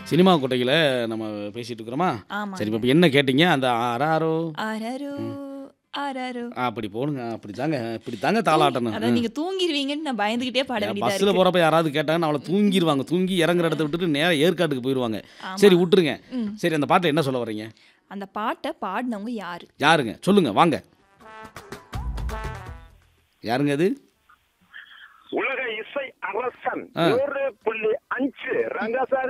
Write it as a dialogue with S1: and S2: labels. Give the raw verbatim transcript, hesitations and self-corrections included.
S1: Cinema கொட்டையில நம்ம பேசிட்டு இருக்கிறோமா? சரி,
S2: ஆமாங்க.
S1: இப்ப என்ன கேட்டீங்க? அந்த ஆராரோ
S2: ஆராரோ
S1: ம்.
S2: ஆராரோ.
S1: அப்படி போடுங்க. அப்படித்தாங்க இப்படித்தாங்க
S2: தூங்கி
S1: தாலாட்டணும்.
S2: அதாவது
S1: ம்.
S2: நீங்க தூங்கிருவீங்கன்னு நான் பயந்துகிட்டே பாட
S1: ஏன்
S2: வேண்டியதா
S1: பஸ்ஸில
S2: இருக்கு.
S1: போறப்ப யாராவது கேட்டாங்கன்னா, அவள
S2: ம்.
S1: தூங்கிருவாங்க. தூங்கி இறங்குற
S2: அ.
S1: இடத்த விட்டுட்டு நேரா ஏற்காட்டுக்கு போயிருவாங்க.
S2: ஆமா.
S1: சரி விட்டுருங்க.
S2: ம்.
S1: சரி அந்த பாட்டுல என்ன சொல்ல வர்றீங்க?
S2: அந்த பாட்ட பாடுனவங்க யாரு?
S1: யாருங்க? சொல்லுங்க வாங்க. யாருங்க அது?
S3: உலக இசை அரசன்
S1: ஆ.
S3: நூறு புள்ளி அஞ்சு ரங்கசாமி